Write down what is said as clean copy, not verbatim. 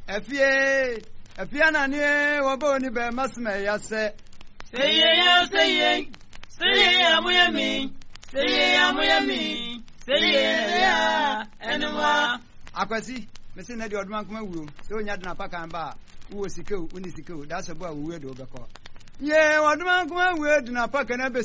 Efie na ni wobo ni be masme ya se. Say amuyami. Say ya enwa. Akwasi, me se na di odman kuma wuro. Se onya dna pa kan ba. Wo sikeu, uni sikeu. That's about we do obeko. Ye odman kuma we dna pa kan be